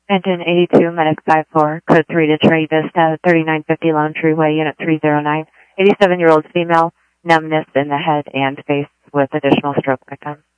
Engine 82, Medic 54, Code 3 Detroit Vista, 3950 Lone Tree Way, Unit 309. 87-year-old female, numbness in the head and face with additional stroke victim.